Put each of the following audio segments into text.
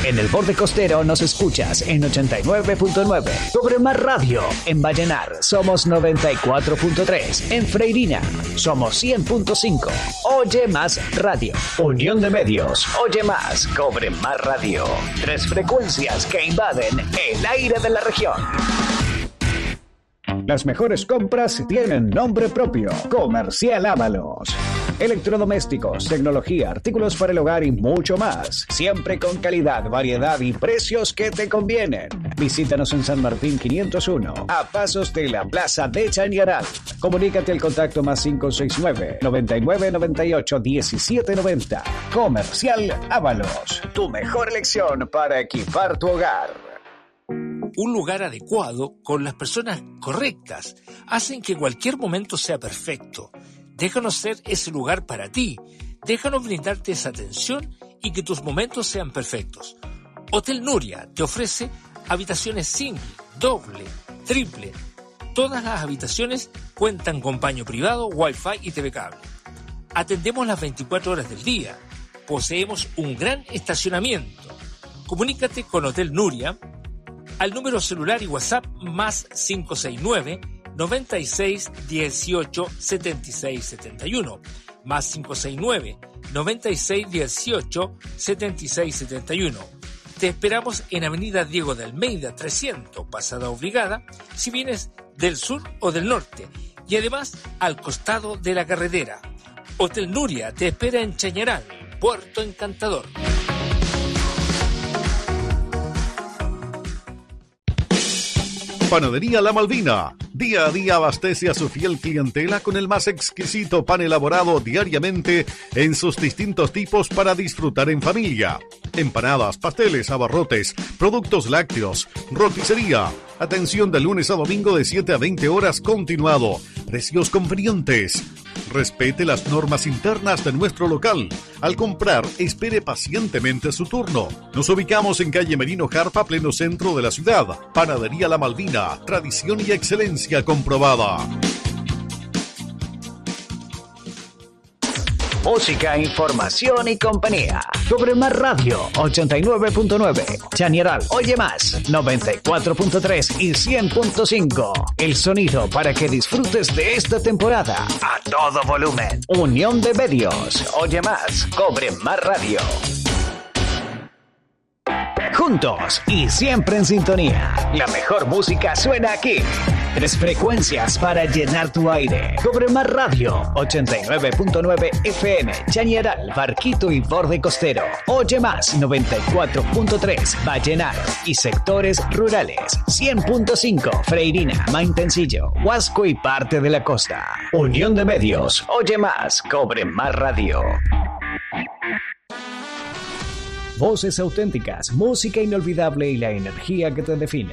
En el borde costero nos escuchas en 89.9. Sobre Mar Radio. En Vallenar somos 94.3. En Freirina somos 100.5. Oye Más Radio. Unión de Medios. Oye Más. Cobre Más Radio. 3 frecuencias que invaden el aire de la región. Las mejores compras tienen nombre propio. Comercial Ábalos. Electrodomésticos, tecnología, artículos para el hogar y mucho más. Siempre con calidad, variedad y precios que te convienen. Visítanos en San Martín 501, a pasos de la Plaza de Chañaral. Comunícate al contacto +569 99 98 17 90. Comercial Ábalos. Tu mejor elección para equipar tu hogar. Un lugar adecuado, con las personas correctas, hacen que cualquier momento sea perfecto. Déjanos ser ese lugar para ti. Déjanos brindarte esa atención y que tus momentos sean perfectos. Hotel Nuria te ofrece habitaciones single, doble, triple. Todas las habitaciones cuentan con baño privado, wifi y TV cable. Atendemos las 24 horas del día. Poseemos un gran estacionamiento. Comunícate con Hotel Nuria al número celular y WhatsApp +569 96 18 76 71, +569 96 18 76 71. Te esperamos en Avenida Diego de Almeida 300, Pasada Obligada, si vienes del sur o del norte, y además al costado de la carretera. Hotel Nuria te espera en Chañaral, Puerto Encantador. Panadería La Malvina. Día a día abastece a su fiel clientela con el más exquisito pan elaborado diariamente en sus distintos tipos para disfrutar en familia. Empanadas, pasteles, abarrotes, productos lácteos, roticería. Atención de lunes a domingo de 7 a 20 horas continuado. Precios convenientes. Respete las normas internas de nuestro local. Al comprar, espere pacientemente su turno. Nos ubicamos en calle Merino Jarpa, pleno centro de la ciudad. Panadería La Malvina, tradición y excelencia comprobada. Música, información y compañía. Sobre Más Radio 89.9. Chañaral, Oye Más 94.3 y 100.5. El sonido para que disfrutes de esta temporada a todo volumen. Unión de Medios. Oye Más, Cobre Más Radio. Juntos y siempre en sintonía. La mejor música suena aquí. 3 frecuencias para llenar tu aire. Cobre Más Radio 89.9 FM, Chañaral, Barquito y Borde Costero. Oye Más 94.3 Vallenar y sectores rurales. 100.5 Freirina, Maitencillo, Huasco y parte de la costa. Unión de Medios. Oye Más, Cobre Más Radio. Voces auténticas, música inolvidable y la energía que te define.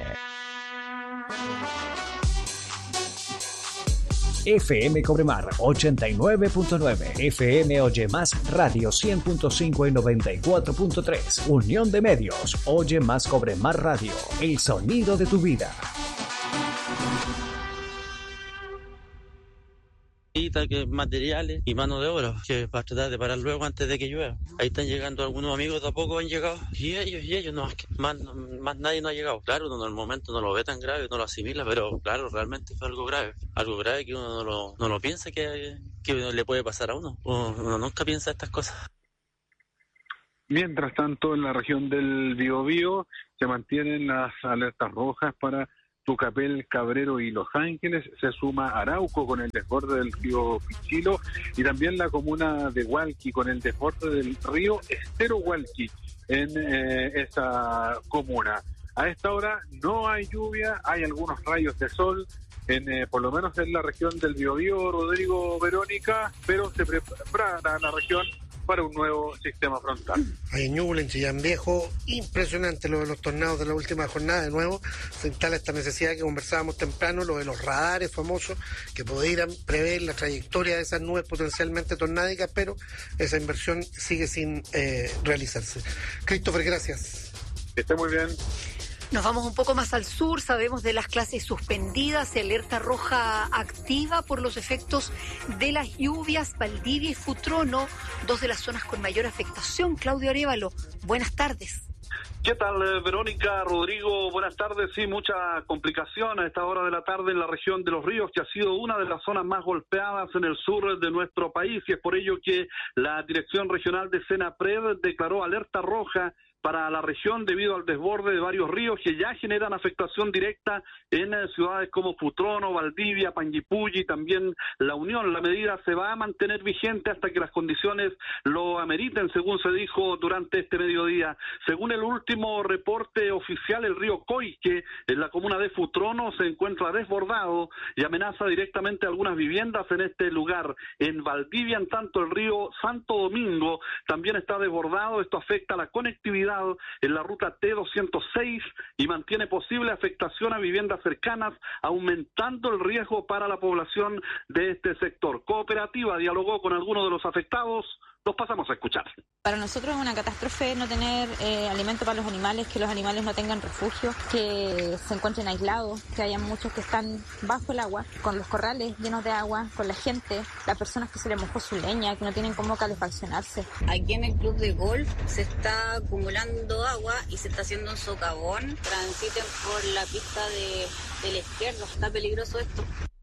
FM Cobremar 89.9, FM Oye Más Radio 100.5 y 94.3. Unión de Medios, Oye Más Cobremar Radio, el sonido de tu vida. Que materiales y mano de obra que para tratar de parar luego antes de que llueva. Ahí están llegando algunos amigos, de a poco han llegado y ellos no, más nadie no ha llegado. Claro, uno en el momento no lo ve tan grave, no lo asimila, pero claro, realmente fue algo grave que uno no lo piensa que le puede pasar a uno. Uno nunca piensa estas cosas. Mientras tanto, en la región del Biobío se mantienen las alertas rojas para Tucapel, Cabrero y Los Ángeles. Se suma Arauco con el desborde del río Pichilo y también la comuna de Hualqui con el desborde del río Estero Hualqui en esa comuna. A esta hora no hay lluvia, hay algunos rayos de sol, por lo menos en la región del Biobío, Rodrigo, Verónica, pero se prepara la región para un nuevo sistema frontal. Hay en Ñuble, en Chillán Viejo, impresionante lo de los tornados de la última jornada. De nuevo se instala esta necesidad que conversábamos temprano, lo de los radares famosos que pudieran prever la trayectoria de esas nubes potencialmente tornádicas, pero esa inversión sigue sin realizarse. Christopher, gracias. Que esté muy bien. Nos vamos un poco más al sur, sabemos de las clases suspendidas y alerta roja activa por los efectos de las lluvias. Valdivia y Futrono, 2 de las zonas con mayor afectación. Claudio Arévalo, buenas tardes. ¿Qué tal, Verónica, Rodrigo? Buenas tardes. Sí, mucha complicación a esta hora de la tarde en la región de Los Ríos, que ha sido una de las zonas más golpeadas en el sur de nuestro país, y es por ello que la Dirección Regional de Senapred declaró alerta roja para la región debido al desborde de varios ríos que ya generan afectación directa en ciudades como Futrono, Valdivia, Panguipulli y también La Unión. La medida se va a mantener vigente hasta que las condiciones lo ameriten, según se dijo durante este mediodía. Según el último reporte oficial, el río Coique, en la comuna de Futrono, se encuentra desbordado y amenaza directamente algunas viviendas en este lugar. En Valdivia, en tanto, el río Santo Domingo también está desbordado. Esto afecta la conectividad en la ruta T206 y mantiene posible afectación a viviendas cercanas, aumentando el riesgo para la población de este sector. Cooperativa dialogó con algunos de los afectados. Los pasamos a escuchar. Para nosotros es una catástrofe no tener alimento para los animales, que los animales no tengan refugio, que se encuentren aislados, que haya muchos que están bajo el agua, con los corrales llenos de agua, con la gente, las personas que se les mojó su leña, que no tienen cómo calefaccionarse. Aquí en el club de golf se está acumulando agua y se está haciendo un socavón. Transiten por la pista de la izquierda. Está peligroso esto.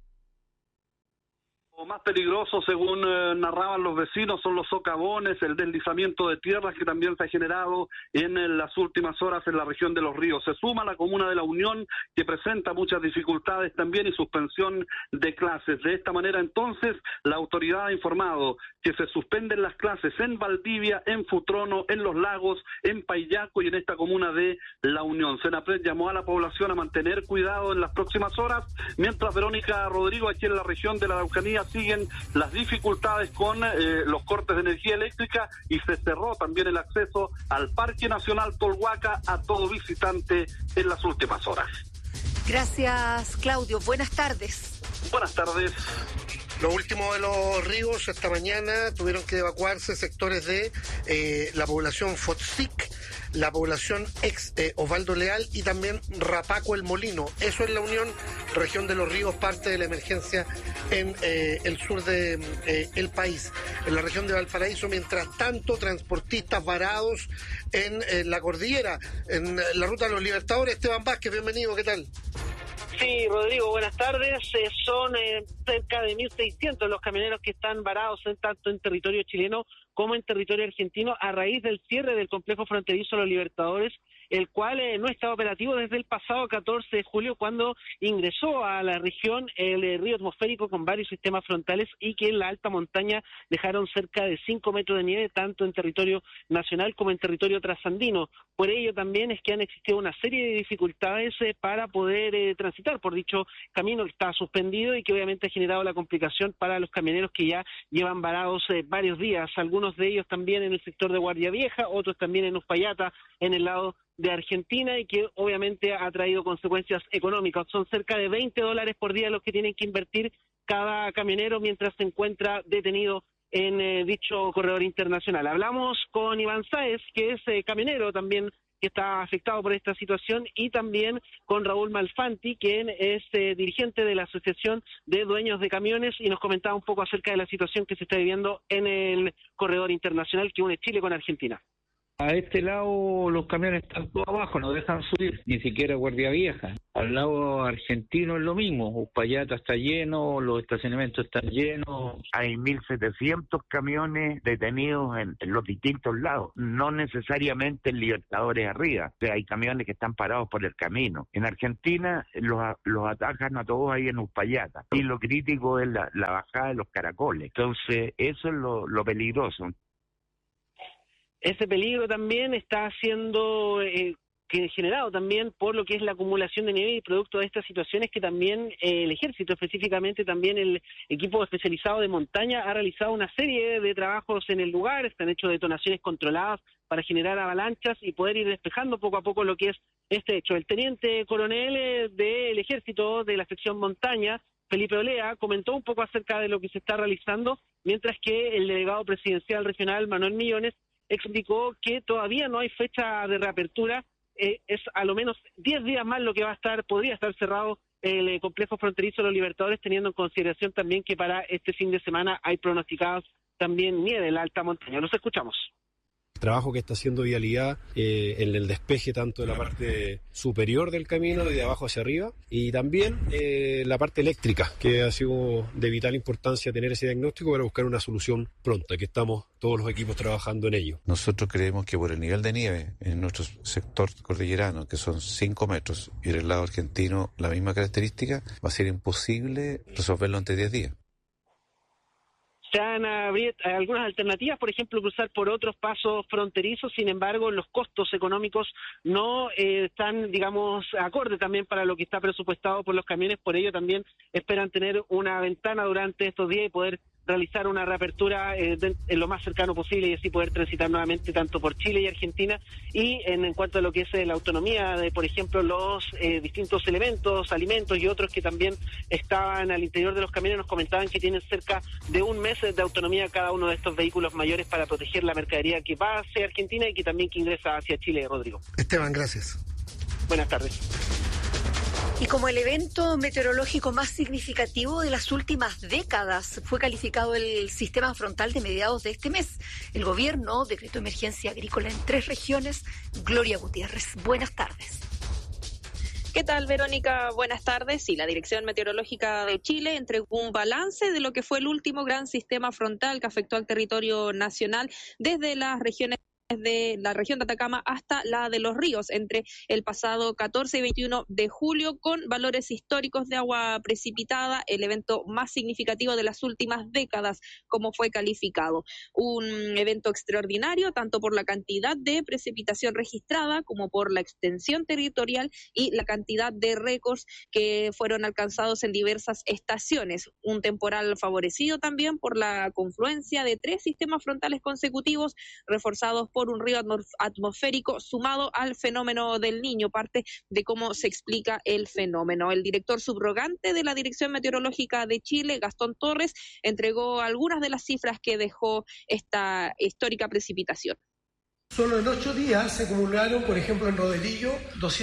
Más peligroso, según narraban los vecinos, son los socavones, el deslizamiento de tierras que también se ha generado en las últimas horas en la región de Los Ríos. Se suma la comuna de La Unión, que presenta muchas dificultades también y suspensión de clases. De esta manera, entonces, la autoridad ha informado que se suspenden las clases en Valdivia, en Futrono, en Los Lagos, en Paillaco y en esta comuna de La Unión. Senapred llamó a la población a mantener cuidado en las próximas horas, mientras, Verónica, Rodrigo, aquí en la región de la Araucanía siguen las dificultades con los cortes de energía eléctrica, y se cerró también el acceso al Parque Nacional Tolhuaca a todo visitante en las últimas horas. Gracias, Claudio. Buenas tardes. Buenas tardes. Lo último de los ríos, esta mañana tuvieron que evacuarse sectores de la población Fotzic, la población ex Osvaldo Leal y también Rapaco El Molino. Eso es La Unión, región de Los Ríos, parte de la emergencia en el sur de el país. En la región de Valparaíso, mientras tanto, transportistas varados en la cordillera, en la ruta de los Libertadores. Esteban Vázquez, bienvenido, ¿qué tal? Sí, Rodrigo, buenas tardes. Son cerca de 1.600 los camioneros que están varados tanto en territorio chileno como en territorio argentino a raíz del cierre del complejo fronterizo Los Libertadores, el cual no está operativo desde el pasado 14 de julio, cuando ingresó a la región el río atmosférico con varios sistemas frontales y que en la alta montaña dejaron cerca de 5 metros de nieve, tanto en territorio nacional como en territorio trasandino. Por ello también es que han existido una serie de dificultades para poder transitar por dicho camino que está suspendido y que obviamente ha generado la complicación para los camioneros que ya llevan varados varios días, algunos de ellos también en el sector de Guardia Vieja, otros también en Uspallata, en el lado de Argentina, y que obviamente ha traído consecuencias económicas. Son cerca de $20 por día los que tienen que invertir cada camionero mientras se encuentra detenido en dicho corredor internacional. Hablamos con Iván Sáez, que es camionero también, que está afectado por esta situación, y también con Raúl Malfanti, quien es dirigente de la Asociación de Dueños de Camiones, y nos comentaba un poco acerca de la situación que se está viviendo en el corredor internacional que une Chile con Argentina. A este lado los camiones están todos abajo, no dejan subir, ni siquiera Guardia Vieja. Al lado argentino es lo mismo, Uspallata está lleno, los estacionamientos están llenos. Hay 1.700 camiones detenidos en los distintos lados, no necesariamente en Libertadores arriba. O sea, hay camiones que están parados por el camino. En Argentina los atajan a todos ahí en Uspallata. Y lo crítico es la bajada de los caracoles. Entonces, eso es lo peligroso. Ese peligro también está siendo generado también por lo que es la acumulación de nieve, y producto de estas situaciones que también el ejército, específicamente también el equipo especializado de montaña, ha realizado una serie de trabajos en el lugar. Se han hecho detonaciones controladas para generar avalanchas y poder ir despejando poco a poco lo que es este hecho. El teniente coronel del ejército de la sección montaña, Felipe Olea, comentó un poco acerca de lo que se está realizando, mientras que el delegado presidencial regional, Manuel Millones, explicó que todavía no hay fecha de reapertura, es a lo menos 10 días más lo que podría estar cerrado el complejo fronterizo de Los Libertadores, teniendo en consideración también que para este fin de semana hay pronosticados también nieve en la alta montaña. Los escuchamos. trabajo que está haciendo Vialidad en el despeje tanto de la parte superior del camino y de abajo hacia arriba, y también la parte eléctrica, que ha sido de vital importancia tener ese diagnóstico para buscar una solución pronta, que estamos todos los equipos trabajando en ello. Nosotros creemos que por el nivel de nieve en nuestro sector cordillerano, que son 5 metros, y en el lado argentino la misma característica, va a ser imposible resolverlo antes de 10 días. Se han abierto algunas alternativas, por ejemplo, cruzar por otros pasos fronterizos. Sin embargo, los costos económicos no están, digamos, acorde también para lo que está presupuestado por los camiones. Por ello también esperan tener una ventana durante estos días y poder realizar una reapertura en lo más cercano posible y así poder transitar nuevamente tanto por Chile y Argentina. Y en cuanto a lo que es la autonomía de, por ejemplo, los distintos elementos, alimentos y otros que también estaban al interior de los camiones, nos comentaban que tienen cerca de un mes de autonomía cada uno de estos vehículos mayores para proteger la mercadería que va hacia Argentina y que también que ingresa hacia Chile. Rodrigo. Esteban, gracias. Buenas tardes. Y como el evento meteorológico más significativo de las últimas décadas fue calificado el sistema frontal de mediados de este mes. El gobierno decretó emergencia agrícola en 3 regiones. Gloria Gutiérrez, buenas tardes. ¿Qué tal, Verónica? Buenas tardes. Sí, la Dirección Meteorológica de Chile entregó un balance de lo que fue el último gran sistema frontal que afectó al territorio nacional desde las regiones de la región de Atacama hasta la de Los Ríos entre el pasado 14 y 21 de julio, con valores históricos de agua precipitada, el evento más significativo de las últimas décadas, como fue calificado. Un evento extraordinario, tanto por la cantidad de precipitación registrada como por la extensión territorial y la cantidad de récords que fueron alcanzados en diversas estaciones. Un temporal favorecido también por la confluencia de 3 sistemas frontales consecutivos, reforzados por un río atmosférico sumado al fenómeno del Niño, parte de cómo se explica el fenómeno. El director subrogante de la Dirección Meteorológica de Chile, Gastón Torres, entregó algunas de las cifras que dejó esta histórica precipitación. Solo en 8 días se acumularon, por ejemplo, en Rodelillo,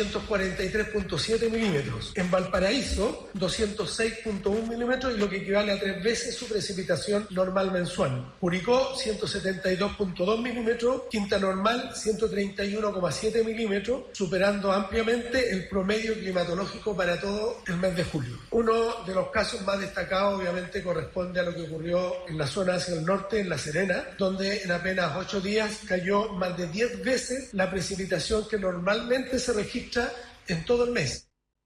243.7 milímetros. En Valparaíso, 206.1 milímetros, y lo que equivale a 3 veces su precipitación normal mensual. Curicó, 172.2 milímetros. Quinta Normal, 131,7 milímetros, superando ampliamente el promedio climatológico para todo el mes de julio. Uno de los casos más destacados, obviamente, corresponde a lo que ocurrió en la zona hacia el norte, en La Serena, donde en apenas 8 días cayó más de 10 veces la precipitación que normalmente se registra en todo el mes.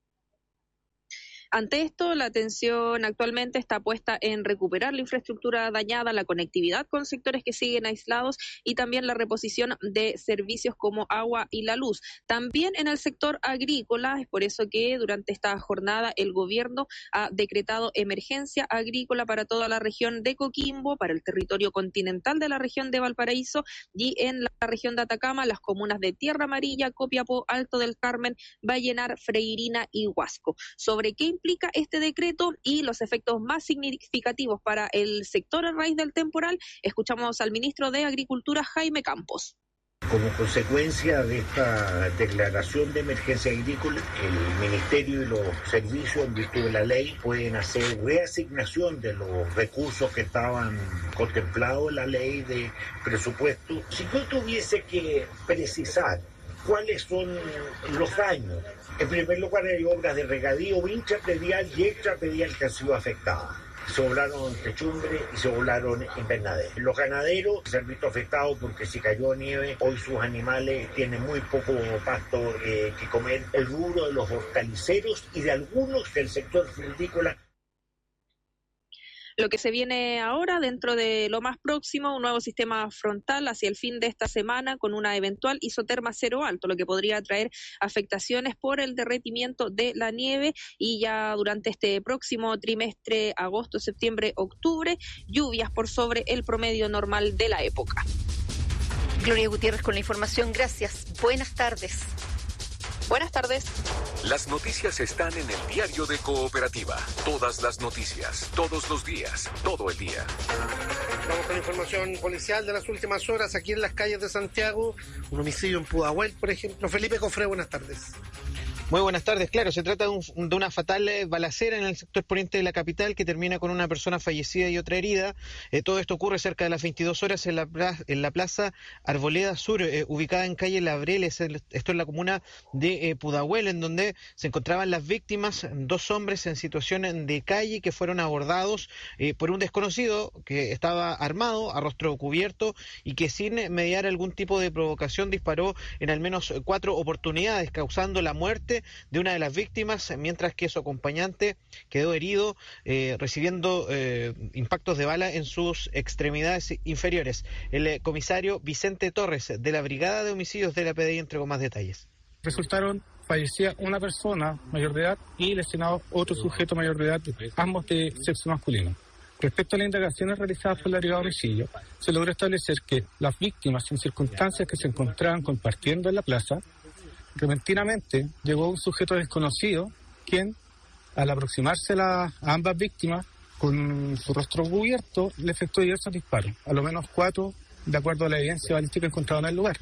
Ante esto, la atención actualmente está puesta en recuperar la infraestructura dañada, la conectividad con sectores que siguen aislados y también la reposición de servicios como agua y la luz. También en el sector agrícola, es por eso que durante esta jornada el gobierno ha decretado emergencia agrícola para toda la región de Coquimbo, para el territorio continental de la región de Valparaíso y en la región de Atacama, las comunas de Tierra Amarilla, Copiapó, Alto del Carmen, Vallenar, Freirina y Huasco. ¿Sobre qué implica este decreto y los efectos más significativos para el sector a raíz del temporal? Escuchamos al ministro de Agricultura, Jaime Campos. Como consecuencia de esta declaración de emergencia agrícola, el Ministerio y los servicios, en virtud de la ley, pueden hacer reasignación de los recursos que estaban contemplados en la ley de presupuesto. Si yo tuviese que precisar cuáles son los daños, en primer lugar hay obras de regadío intrapredial y extrapredial que han sido afectadas. Se volaron techumbres y se volaron invernaderos. Los ganaderos se han visto afectados porque si cayó nieve, hoy sus animales tienen muy poco pasto que comer. El rubro de los hortaliceros y de algunos del sector frutícola. Lo que se viene ahora, dentro de lo más próximo, un nuevo sistema frontal hacia el fin de esta semana con una eventual isoterma cero alto, lo que podría traer afectaciones por el derretimiento de la nieve y ya durante este próximo trimestre, agosto, septiembre, octubre, lluvias por sobre el promedio normal de la época. Gloria Gutiérrez con la información, gracias. Buenas tardes. Buenas tardes. Las noticias están en el diario de Cooperativa. Todas las noticias, todos los días, todo el día. Vamos con información policial de las últimas horas aquí en las calles de Santiago. Un homicidio en Pudahuel, por ejemplo. Felipe Cofré, buenas tardes. Muy buenas tardes. Claro, se trata de una fatal balacera en el sector poniente de la capital que termina con una persona fallecida y otra herida. Todo esto ocurre cerca de las 22 horas en la plaza Arboleda Sur, ubicada en calle Labreles. Esto es la comuna de Pudahuel, en donde se encontraban las víctimas, 2 hombres en situación de calle que fueron abordados por un desconocido que estaba armado, a rostro cubierto, y que sin mediar algún tipo de provocación disparó en al menos 4 oportunidades, causando la muerte de una de las víctimas, mientras que su acompañante quedó herido, recibiendo impactos de bala en sus extremidades inferiores. El comisario Vicente Torres, de la Brigada de Homicidios de la PDI, entregó más detalles. Resultaron fallecida una persona mayor de edad y lesionado otro sujeto mayor de edad, ambos de sexo masculino. Respecto a las indagaciones realizadas por la Brigada de Homicidios, se logró establecer que las víctimas, en circunstancias que se encontraban compartiendo en la plaza, repentinamente llegó un sujeto desconocido, quien, al aproximarse a ambas víctimas, con su rostro cubierto, le efectuó diversos disparos, a lo menos 4, de acuerdo a la evidencia balística encontrada en el lugar.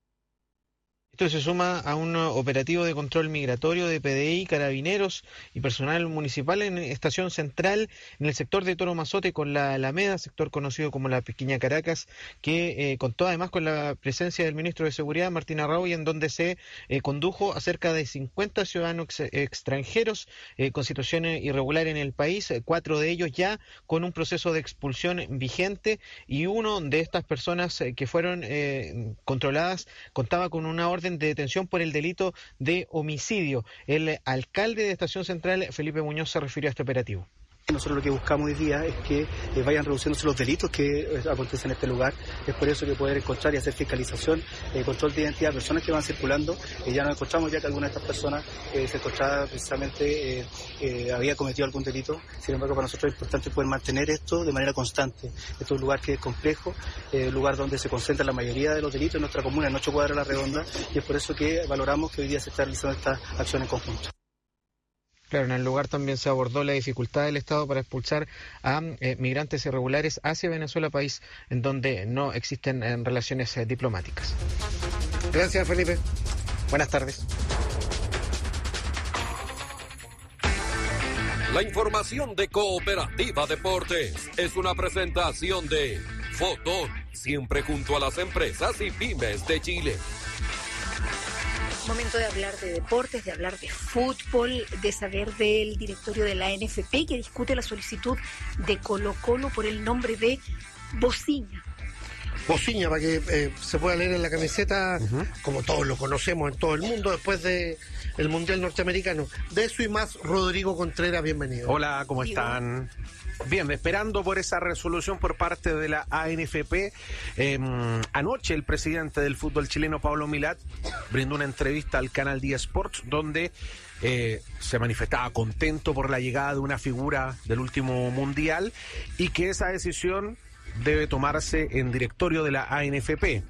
Esto se suma a un operativo de control migratorio de PDI, carabineros y personal municipal en Estación Central, en el sector de Toro Mazote con la Alameda, sector conocido como la Pequeña Caracas, que contó además con la presencia del ministro de Seguridad, Martín Arrau, y en donde se condujo a cerca de 50 ciudadanos extranjeros con situación irregular en el país, 4 de ellos ya con un proceso de expulsión vigente, y uno de estas personas que fueron controladas contaba con una orden de detención por el delito de homicidio. El alcalde de Estación Central, Felipe Muñoz, se refirió a este operativo. Nosotros lo que buscamos hoy día es que vayan reduciéndose los delitos que acontecen en este lugar. Es por eso que poder encontrar y hacer fiscalización, control de identidad de personas que van circulando. Ya nos encontramos ya que alguna de estas personas se encontraba precisamente, había cometido algún delito. Sin embargo, para nosotros es importante poder mantener esto de manera constante. Esto es un lugar que es complejo, un lugar donde se concentra la mayoría de los delitos en nuestra comuna, en 8 cuadras a la redonda, y es por eso que valoramos que hoy día se está realizando esta acción en conjunto. Claro, en el lugar también se abordó la dificultad del Estado para expulsar a migrantes irregulares hacia Venezuela, país en donde no existen relaciones diplomáticas. Gracias, Felipe. Buenas tardes. La información de Cooperativa Deportes es una presentación de Fotón, siempre junto a las empresas y pymes de Chile. Momento de hablar de deportes, de hablar de fútbol, de saber del directorio de la NFP que discute la solicitud de Colo-Colo por el nombre de Bociña. Bociña, para que se pueda leer en la camiseta, como todos lo conocemos en todo el mundo, después de el Mundial Norteamericano. De eso y más, Rodrigo Contreras, bienvenido. Hola, ¿cómo están? Bien, esperando por esa resolución por parte de la ANFP. Anoche el presidente del fútbol chileno, Pablo Milat, brindó una entrevista al canal 10 Sports donde se manifestaba contento por la llegada de una figura del último mundial y que esa decisión debe tomarse en directorio de la ANFP.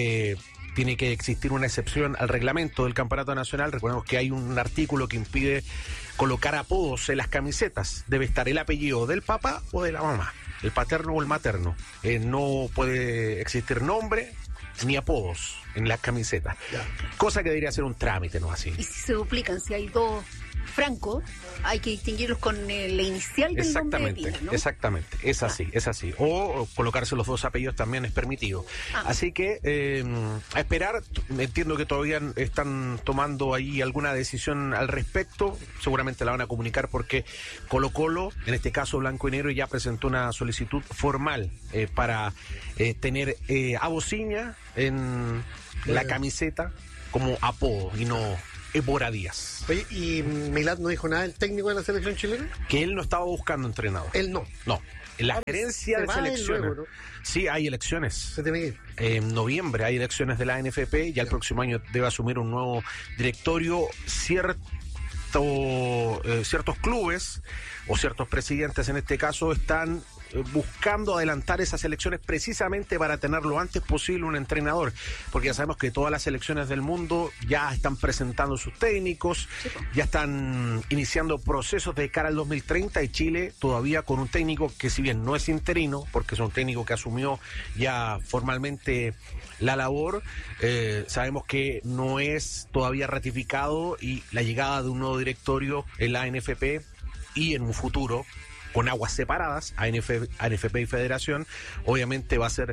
Tiene que existir una excepción al reglamento del campeonato nacional. Recordemos que hay un artículo que impide colocar apodos en las camisetas. Debe estar el apellido del papá o de la mamá, el paterno o el materno. No puede existir nombre ni apodos en las camisetas. Ya. Cosa que debería ser un trámite, ¿no? Así. Y si se duplican, si hay 2 Franco, hay que distinguirlos con la inicial del nombre de pila, ¿no? Exactamente, es así. O colocarse los 2 apellidos también es permitido. Así que a esperar, entiendo que todavía están tomando ahí alguna decisión al respecto, seguramente la van a comunicar porque Colo-Colo, en este caso Blanco y Negro, ya presentó una solicitud formal para tener a Bociña en la camiseta como apodo y no Évora Díaz. Oye, ¿y Milat no dijo nada del técnico de la selección chilena? Que él no estaba buscando entrenador. Él no. No. En la gerencia de selecciones. Luego, ¿no? Sí, hay elecciones. Se tiene que ir. En noviembre hay elecciones de la ANFP. Ya el próximo año debe asumir un nuevo directorio. Ciertos clubes o ciertos presidentes en este caso están buscando adelantar esas elecciones precisamente para tener lo antes posible un entrenador, porque ya sabemos que todas las selecciones del mundo ya están presentando sus técnicos, ya están iniciando procesos de cara al 2030 y Chile todavía con un técnico que, si bien no es interino, porque es un técnico que asumió ya formalmente la labor, sabemos que no es todavía ratificado, y la llegada de un nuevo directorio en la ANFP y en un futuro con aguas separadas, ANFP y Federación, obviamente va a ser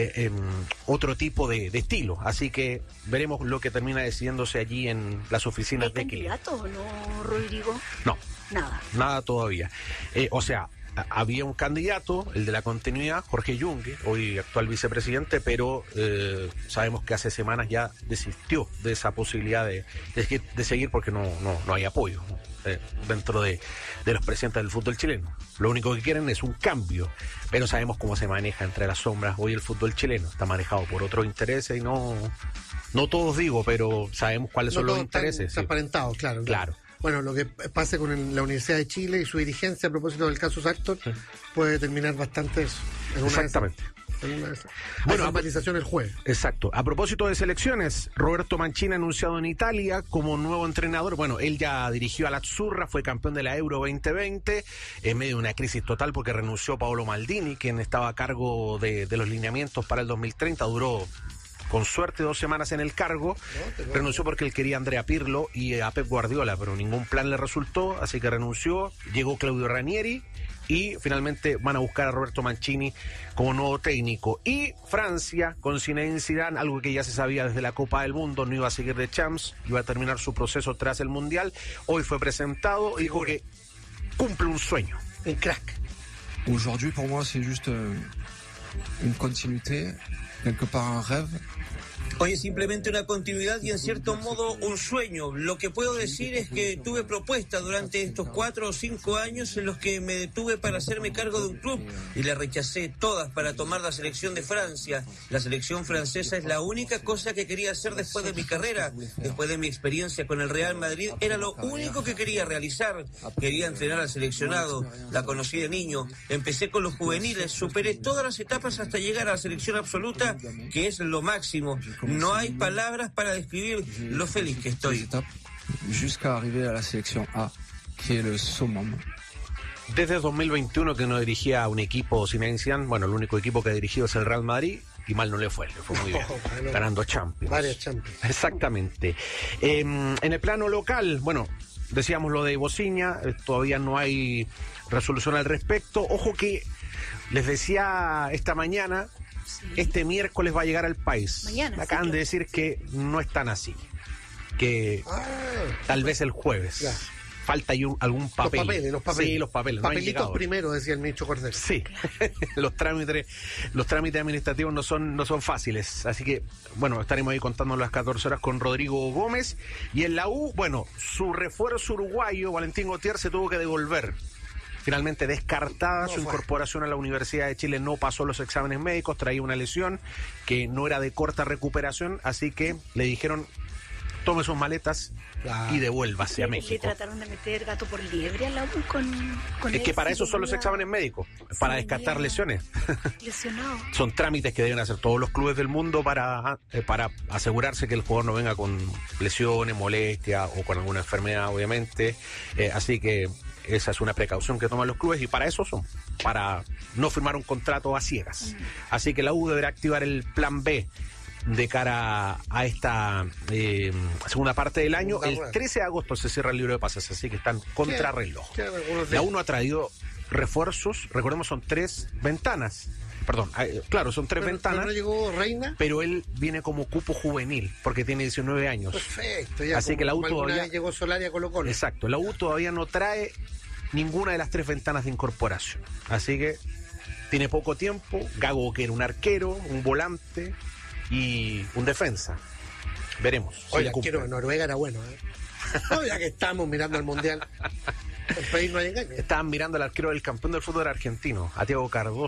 otro tipo de estilo. Así que veremos lo que termina decidiéndose allí en las oficinas de Chile. ¿Hay candidato o no, Rodrigo? No. Nada todavía. O sea, había un candidato, el de la continuidad, Jorge Yungue, hoy actual vicepresidente, pero sabemos que hace semanas ya desistió de esa posibilidad de seguir porque no hay apoyo dentro de los presidentes del fútbol chileno. Lo único que quieren es un cambio, pero sabemos cómo se maneja entre las sombras hoy el fútbol chileno. Está manejado por otros intereses y no todos digo, pero sabemos cuáles son los intereses. Transparentados, claro. Bueno, lo que pase con la Universidad de Chile y su dirigencia a propósito del caso Sartor puede determinar bastante eso. Exactamente. Bueno, empatización el jueves. Exacto. A propósito de selecciones, Roberto Mancini ha anunciado en Italia como nuevo entrenador. Bueno, él ya dirigió a la Azzurra, fue campeón de la Euro 2020, en medio de una crisis total porque renunció Paolo Maldini, quien estaba a cargo de los lineamientos para el 2030. Duró con suerte 2 semanas en el cargo, renunció porque él quería a Andrea Pirlo y a Pep Guardiola, pero ningún plan le resultó, así que renunció. Llegó Claudio Ranieri y finalmente van a buscar a Roberto Mancini como nuevo técnico. Y Francia, con Zinedine Zidane, algo que ya se sabía desde la Copa del Mundo, no iba a seguir de Champs, iba a terminar su proceso tras el Mundial. Hoy fue presentado y dijo que cumple un sueño. El crack. Aujourd'hui, pour moi, c'est juste une continuité, quelque part un rêve. Hoy es simplemente una continuidad y en cierto modo un sueño. Lo que puedo decir es que tuve propuestas durante estos 4 o 5 años en los que me detuve para hacerme cargo de un club y le rechacé todas para tomar la selección de Francia. La selección francesa es la única cosa que quería hacer después de mi carrera, después de mi experiencia con el Real Madrid. Era lo único que quería realizar. Quería entrenar al seleccionado. La conocí de niño. Empecé con los juveniles. Superé todas las etapas hasta llegar a la selección absoluta, que es lo máximo. No hay palabras para describir lo feliz que estoy. Jusqu'à arriver à la selección A, que es el summum. Desde 2021 que no dirigía a un equipo Zinedine Zidane, bueno, el único equipo que ha dirigido es el Real Madrid, y mal no le fue muy bien, ganando Champions. Varias Champions. Exactamente. En el plano local, bueno, decíamos lo de Bociña, todavía no hay resolución al respecto. Ojo que les decía esta mañana, este miércoles va a llegar al país. Mañana. Acaban de decir que no es tan así. Que tal vez el jueves. Ya. Falta ahí algún papel. Los papeles. Sí, los papeles. Papelitos no primero, decía el ministro Cordero. Sí. los trámites administrativos no son fáciles. Así que, bueno, estaremos ahí contando las 14 horas con Rodrigo Gómez. Y en la U, bueno, su refuerzo uruguayo, Valentín Gautier, se tuvo que devolver. Finalmente descartada su incorporación a la Universidad de Chile, no pasó los exámenes médicos, traía una lesión que no era de corta recuperación, así que le dijeron, tome sus maletas y devuélvase a México. ¿Le trataron de meter gato por liebre a la U con es que para eso son los exámenes médicos, para descartar lesiones. Lesionado. Son trámites que deben hacer todos los clubes del mundo para asegurarse que el jugador no venga con lesiones, molestias o con alguna enfermedad, obviamente. Así que esa es una precaución que toman los clubes y para eso son, para no firmar un contrato a ciegas. Así que la U deberá activar el plan B de cara a esta segunda parte del año. El 13 de agosto se cierra el libro de pases, así que están contrarreloj. La U no ha traído refuerzos, recordemos son 3 ventanas. Perdón, claro, son 3 ventanas. ¿No llegó Reina? Pero él viene como cupo juvenil, porque tiene 19 años. Perfecto, ya. Así que la U todavía llegó Solari a Colo-Colo. Exacto, la U todavía no trae ninguna de las 3 ventanas de incorporación. Así que tiene poco tiempo. Gago, que era un arquero, un volante y un defensa. Veremos. Oye, el arquero de Noruega era bueno, No, ya que estamos mirando el Mundial. El país no hay engaño. Estaban mirando al arquero del campeón del fútbol argentino, a Thiago Cardoso.